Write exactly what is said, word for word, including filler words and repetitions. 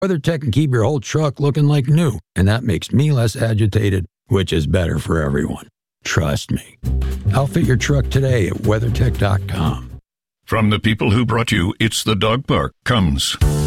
WeatherTech can keep your whole truck looking like new, and that makes me less agitated, which is better for everyone. Trust me. Outfit your truck today at WeatherTech dot com. From the people who brought you It's the Dog Park comes